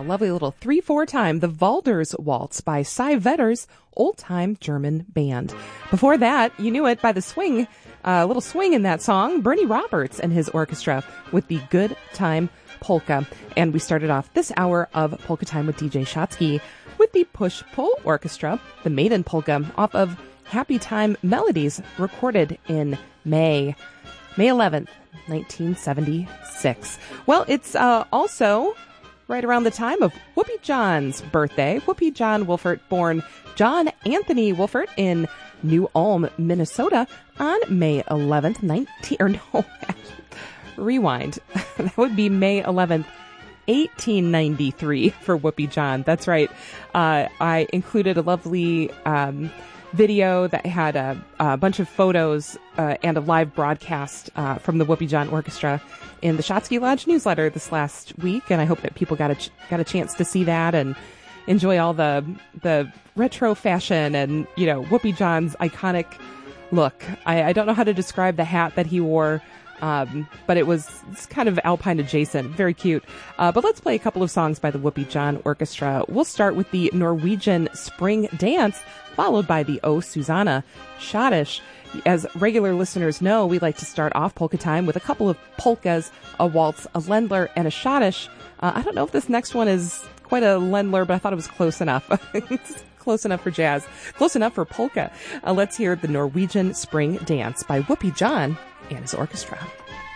lovely little 3/4 time, the Walders Waltz by Cy Vetter's old-time German band. Before that, you knew it by the swing, a little swing in that song, Bernie Roberts and his orchestra with the Good Time Polka. And we started off this hour of Polka Time with DJ Shotsky with the Push Pull Orchestra, the Maiden Polka, off of Happy Time Melodies, recorded in May 11th, 1976. Well, it's also right around the time of Whoopi John's birthday. Whoopi John Wolfert, born John Anthony Wolfert in New Ulm, Minnesota on May 11th, rewind. That would be May 11th, 1893 for Whoopi John. That's right. I included a lovely video that had a bunch of photos and a live broadcast from the Whoopi John Orchestra in the Shotsky Lodge newsletter this last week, and I hope that people got a chance to see that and enjoy all the retro fashion and, you know, Whoopi John's iconic look. I don't know how to describe the hat that he wore, but it's kind of Alpine adjacent. Very cute. But let's play a couple of songs by the Whoopi John Orchestra. We'll start with the Norwegian Spring Dance, followed by the O Susanna Schottisch. As regular listeners know, we like to start off Polka Time with a couple of polkas, a waltz, a Ländler, and a Schottisch. I don't know if this next one is quite a Ländler, but I thought it was close enough. It's close enough for jazz, close enough for polka. Let's hear the Norwegian Spring Dance by Whoopi John and his orchestra.